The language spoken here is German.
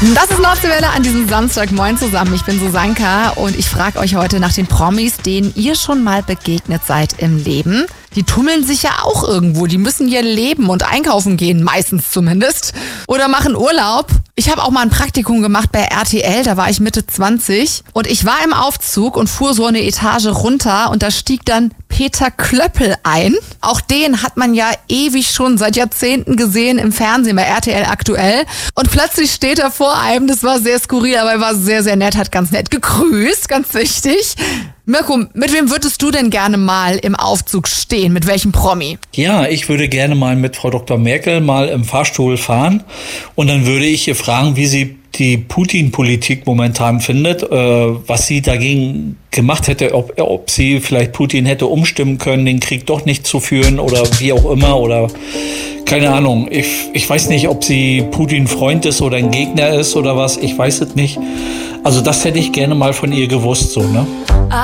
Das ist Nordseewelle an diesem Samstag. Moin zusammen, ich bin Susanka und ich frage euch heute nach den Promis, denen ihr schon mal begegnet seid im Leben. Die tummeln sich ja auch irgendwo, die müssen hier leben und einkaufen gehen, meistens zumindest. Oder machen Urlaub. Ich habe auch mal ein Praktikum gemacht bei RTL, da war ich Mitte 20 und ich war im Aufzug und fuhr so eine Etage runter und da stieg dann Peter Klöppel ein. Auch den hat man ja ewig schon seit Jahrzehnten gesehen im Fernsehen bei RTL aktuell. Und plötzlich steht er vor einem, das war sehr skurril, aber er war sehr, sehr nett, hat ganz nett gegrüßt, ganz wichtig. Mirko, mit wem würdest du denn gerne mal im Aufzug stehen? Mit welchem Promi? Ja, ich würde gerne mal mit Frau Dr. Merkel mal im Fahrstuhl fahren und dann würde ich ihr fragen, wie sie die Putin-Politik momentan findet, was sie dagegen gemacht hätte, ob sie vielleicht Putin hätte umstimmen können, den Krieg doch nicht zu führen oder wie auch immer oder keine Ahnung. Ich weiß nicht, ob sie Putin-Freund ist oder ein Gegner ist oder was, ich weiß es nicht. Also das hätte ich gerne mal von ihr gewusst, so, ne?